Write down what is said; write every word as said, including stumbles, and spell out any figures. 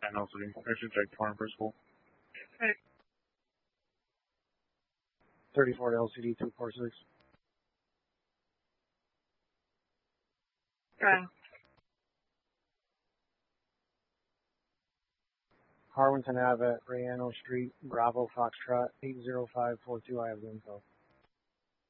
And also, actually, Jake Farm for school. Right. thirty-four L C D two four six. Right. Harwinton Ave at Rayano Street, Bravo Foxtrot, eight zero five four two. I have the info.